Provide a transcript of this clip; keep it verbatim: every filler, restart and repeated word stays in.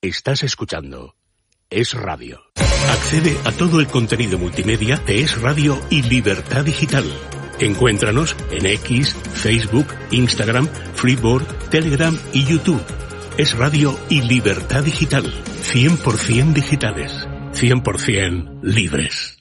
Estás escuchando Es Radio. Accede a todo el contenido multimedia de Es Radio y Libertad Digital. Encuéntranos en X, Facebook, Instagram, Freeboard, Telegram y YouTube. Es Radio y Libertad Digital. cien por ciento digitales. cien por ciento libres.